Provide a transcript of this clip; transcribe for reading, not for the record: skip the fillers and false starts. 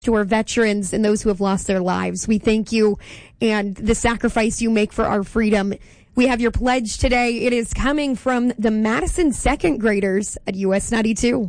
to our veterans and those who have lost their lives. We thank you and the sacrifice you make for our freedom. We have your pledge today. It is coming from the Madison second graders at US 92.